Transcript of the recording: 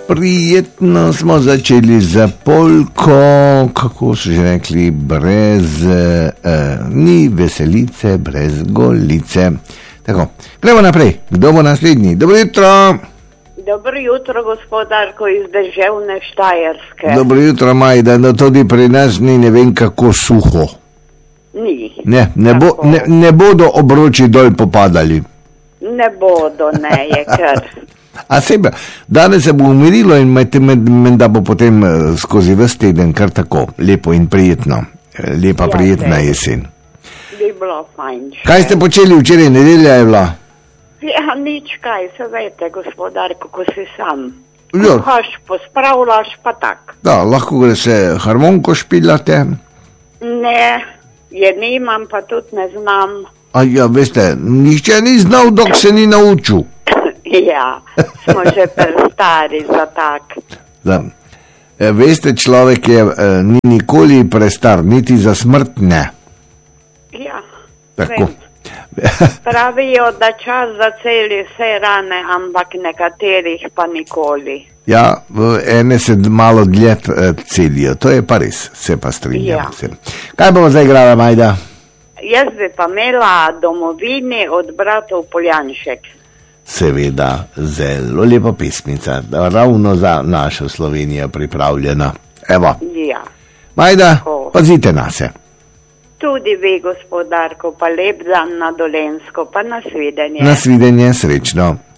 Prijetno smo začeli za polko, kako so že rekli, brez ni veselice, brez golice. Tako, gremo naprej. Kdo bo naslednji? Dobro jutro. Dobro jutro, gospodarko iz deževne Štajerske. Dobro jutro, Majda. No, tudi pri nas ni ne vem kako suho. Ni. Ne bodo obroči dol popadali. Ne bodo, ne, je kar. A sebe, danes se bo umirilo in da bo potem skozi ves teden kar tako, lepo in prijetno. Lepa, ja, prijetna jesen. Bi bilo fajn. Kaj ste počeli včeraj, nedelja je bila? Ja, nič kaj, se veste, gospodarko, ko si sam. Ja. Kuhaš, pospravljaš, pa tak. Da, lahko gre se harmoniko špilate. Ne, je nimam, pa tudi ne znam. A ja, veste, nihče ni znal, dok se ni naučil. Ja, smo že prestari za tak. Da. Veste, človek je ni nikoli prestar, niti za smrt ne. Ja, tako. Pravijo, da čas zaceli vse rane, ampak nekaterih pa nikoli. Ja, ene se malo dlje celijo, to je pa res, se pa strinjam. Ja. Kaj bomo zdaj igrala, Majda? Jaz bi pa imela Domovini od bratov Poljanšek. Seveda, zelo lepa pesmica, ravno za našo Slovenijo pripravljena. Evo. Ja. Majda, pazite na se. Tudi vi, gospodarko, pa lep dan na Dolensko, pa nasvidenje. Nasvidenje, srečno.